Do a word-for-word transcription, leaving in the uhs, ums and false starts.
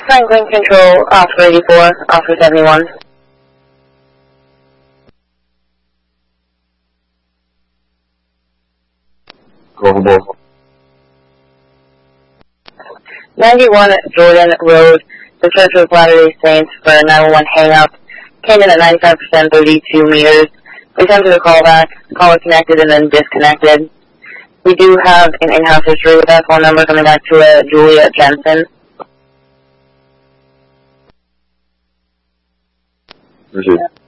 Franklin Control, Oscar eighty-four, Oscar seventy-one. Go ninety-one Jordan Road, the Church of Latter-day Saints for a nine one one hang-up. Came in at ninety-five percent, thirty-two meters. We attempted a callback, caller connected and then disconnected. We do have an in-house history with that phone number coming back to a Julia Jensen. Appreciate it.